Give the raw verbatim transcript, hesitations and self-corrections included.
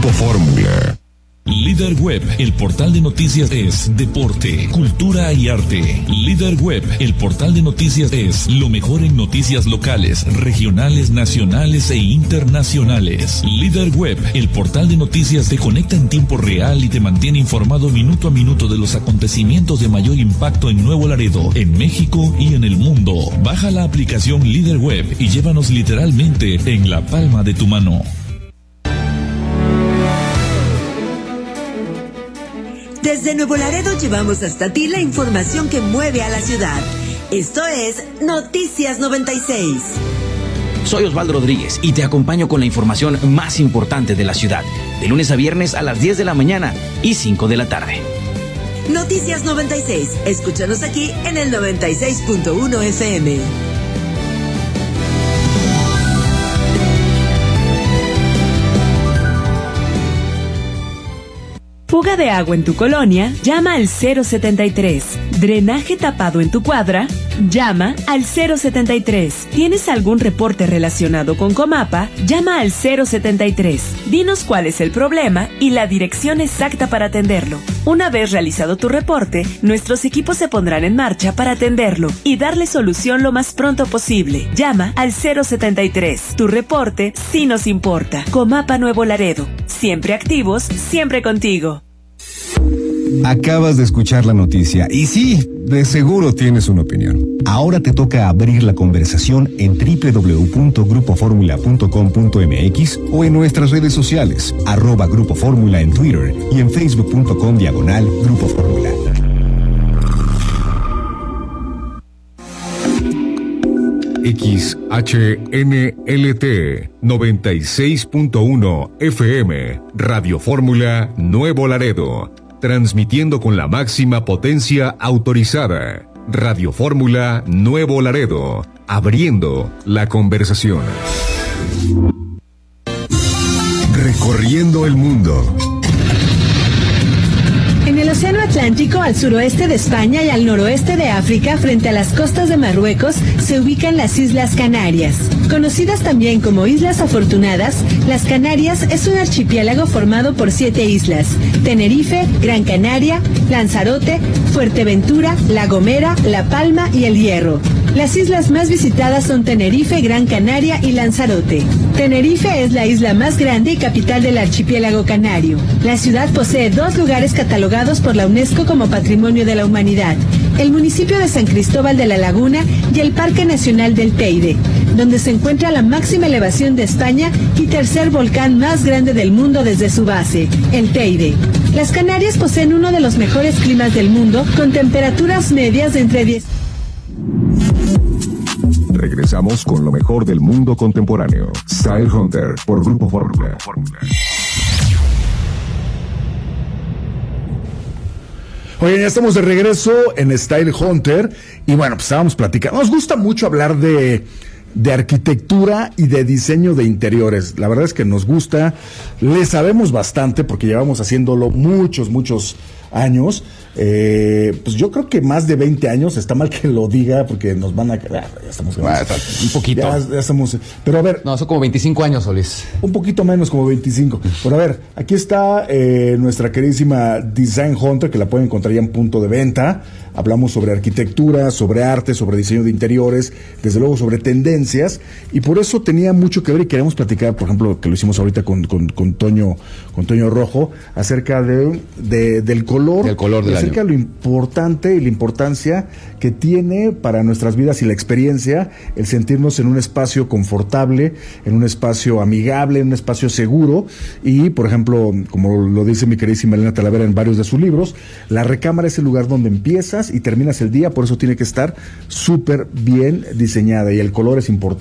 Grupo Fórmula. Líder Web, el portal de noticias es deporte, cultura y arte. Líder Web, el portal de noticias es lo mejor en noticias locales, regionales, nacionales e internacionales. Líder Web, el portal de noticias te conecta en tiempo real y te mantiene informado minuto a minuto de los acontecimientos de mayor impacto en Nuevo Laredo, en México y en el mundo. Baja la aplicación Líder Web y llévanos literalmente en la palma de tu mano. Desde Nuevo Laredo llevamos hasta ti la información que mueve a la ciudad. Esto es Noticias noventa y seis. Soy Osvaldo Rodríguez y te acompaño con la información más importante de la ciudad, de lunes a viernes a las diez de la mañana y cinco de la tarde. Noticias noventa y seis. Escúchanos aquí en el noventa y seis punto uno F M. Fuga de agua en tu colonia, llama al cero setenta y tres. Drenaje tapado en tu cuadra, llama al cero setenta y tres. ¿Tienes algún reporte relacionado con Comapa? Llama al cero setenta y tres. Dinos cuál es el problema y la dirección exacta para atenderlo. Una vez realizado tu reporte, nuestros equipos se pondrán en marcha para atenderlo y darle solución lo más pronto posible. Llama al cero setenta y tres. Tu reporte sí nos importa. Comapa Nuevo Laredo. Siempre activos, siempre contigo. Acabas de escuchar la noticia y sí, de seguro tienes una opinión. Ahora te toca abrir la conversación en doble u doble u doble u punto grupo fórmula punto com punto m x o en nuestras redes sociales, arroba Grupo Fórmula en Twitter y en facebook punto com diagonal Grupo Fórmula. X H N L T noventa y seis punto uno F M, Radio Fórmula Nuevo Laredo, transmitiendo con la máxima potencia autorizada. Radio Fórmula Nuevo Laredo, abriendo la conversación. Recorriendo el mundo. En el Océano Atlántico, al suroeste de España y al noroeste de África, frente a las costas de Marruecos, se ubican las Islas Canarias. Conocidas también como Islas Afortunadas, las Canarias es un archipiélago formado por siete islas: Tenerife, Gran Canaria, Lanzarote, Fuerteventura, La Gomera, La Palma y El Hierro. Las islas más visitadas son Tenerife, Gran Canaria y Lanzarote. Tenerife es la isla más grande y capital del archipiélago canario. La ciudad posee dos lugares catalogados por la UNESCO como Patrimonio de la Humanidad: el municipio de San Cristóbal de la Laguna y el Parque Nacional del Teide, donde se encuentra la máxima elevación de España y tercer volcán más grande del mundo desde su base, el Teide. Las Canarias poseen uno de los mejores climas del mundo, con temperaturas medias de entre diez... Regresamos con lo mejor del mundo contemporáneo. Style Hunter por Grupo Fórmula. Oye, ya estamos de regreso en Style Hunter y bueno, pues estábamos platicando. Nos gusta mucho hablar de, de arquitectura y de diseño de interiores. La verdad es que nos gusta, le sabemos bastante porque llevamos haciéndolo muchos, muchos años. Eh, pues yo creo que más de veinte años, está mal que lo diga porque nos van a... Ah, ya estamos... Bueno, un poquito. Ya, ya estamos... Pero a ver... No, son como veinticinco años, Solís. Un poquito menos, como veinticinco. Pero a ver, aquí está eh, nuestra queridísima Design Hunter, que la pueden encontrar ya en punto de venta. Hablamos sobre arquitectura, sobre arte, sobre diseño de interiores, desde luego sobre tendencias, y por eso tenía mucho que ver y queremos platicar, por ejemplo, que lo hicimos ahorita con, con, con Toño, con Toño Rojo, acerca de, de del color, del color del acerca año. de lo importante y la importancia que tiene para nuestras vidas y la experiencia el sentirnos en un espacio confortable, en un espacio amigable, en un espacio seguro. Y por ejemplo, como lo dice mi queridísima Elena Talavera en varios de sus libros, la recámara es el lugar donde empiezas y terminas el día, por eso tiene que estar súper bien diseñada y el color es importante.